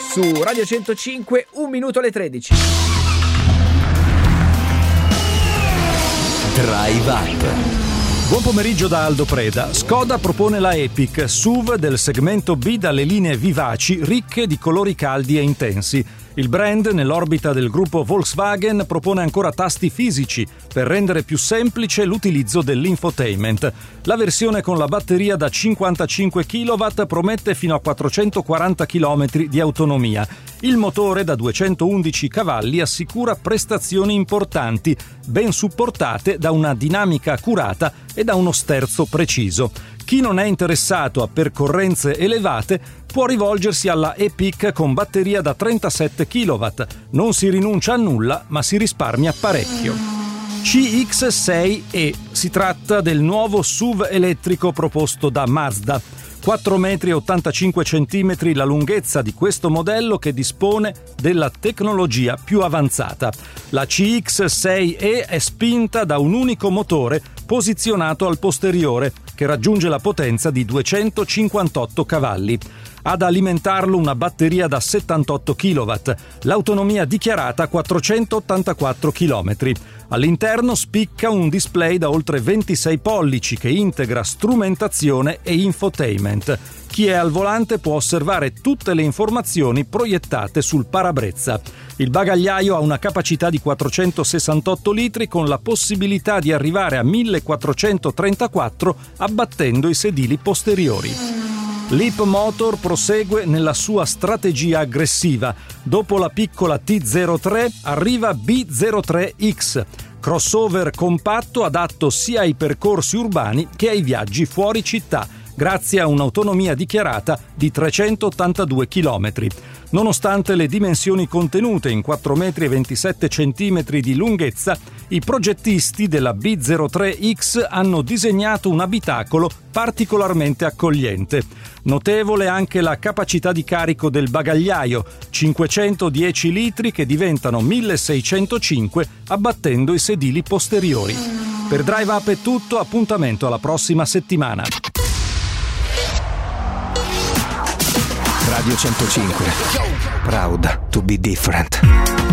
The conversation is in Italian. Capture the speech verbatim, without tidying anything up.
su Radio centocinque, un minuto alle tredici. Drive Up. Buon pomeriggio da Aldo Preda. Skoda propone la Epic, S U V del segmento B dalle linee vivaci, ricche di colori caldi e intensi. Il brand, nell'orbita del gruppo Volkswagen, propone ancora tasti fisici per rendere più semplice l'utilizzo dell'infotainment. La versione con la batteria da cinquantacinque chilowatt promette fino a quattrocentoquaranta chilometri di autonomia. Il motore da duecentoundici cavalli assicura prestazioni importanti, ben supportate da una dinamica accurata e da uno sterzo preciso. Chi non è interessato a percorrenze elevate può rivolgersi alla E-Pic con batteria da trentasette chilowatt. Non si rinuncia a nulla, ma si risparmia parecchio. C X sei E. Si tratta del nuovo S U V elettrico proposto da Mazda. quattro metri e ottantacinque centimetri la lunghezza di questo modello che dispone della tecnologia più avanzata. La C X sei E è spinta da un unico motore posizionato al posteriore che raggiunge la potenza di duecentocinquantotto cavalli. Ad alimentarlo una batteria da settantotto chilowatt, l'autonomia dichiarata quattrocentottantaquattro chilometri. All'interno spicca un display da oltre ventisei pollici che integra strumentazione e infotainment. Chi è al volante può osservare tutte le informazioni proiettate sul parabrezza. Il bagagliaio ha una capacità di quattrocentosessantotto litri con la possibilità di arrivare a millequattrocentotrentaquattro abbattendo i sedili posteriori. Leapmotor prosegue nella sua strategia aggressiva. Dopo la piccola T zero tre arriva B zero tre X, crossover compatto adatto sia ai percorsi urbani che ai viaggi fuori città, grazie a un'autonomia dichiarata di trecentottantadue chilometri. Nonostante le dimensioni contenute in quattro metri e ventisette centimetri di lunghezza, i progettisti della B zero tre X hanno disegnato un abitacolo particolarmente accogliente. Notevole anche la capacità di carico del bagagliaio, cinquecentodieci litri che diventano milleseicentocinque abbattendo i sedili posteriori. Per Drive Up è tutto, appuntamento alla prossima settimana. Radio centocinque. Proud to be different.